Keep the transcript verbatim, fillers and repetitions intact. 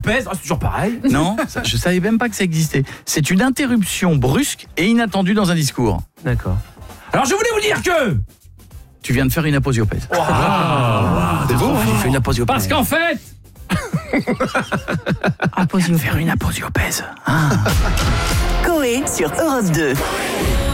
Pèse, oh, c'est toujours pareil. Non, ça, je savais même pas que ça existait. C'est une interruption brusque et inattendue dans un discours. D'accord. Alors je voulais vous dire que... Tu viens de faire une aposiopèse. Oh, ah, c'est beau, il fait une aposiopèse. parce qu'en fait... Faire une aposiopèse. Ah. Coé sur Europe deux.